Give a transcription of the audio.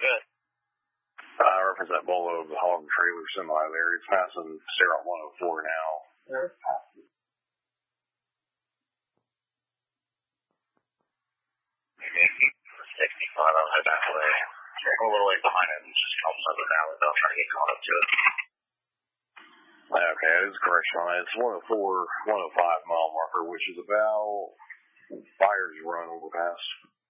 good. I reference that bolo of the hog trailer semi there. It's passing Sarah 104 now. Maybe 65, I'll head that way. I'm a little way behind him. He's just helping up the valley, but I'll try to get caught up to it. Okay, that is correction on it. It's 104, 105 mile marker, which is about Byers Run overpass.